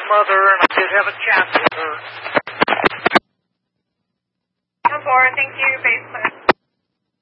mother, and I did have a chat with her. 4, thank you, base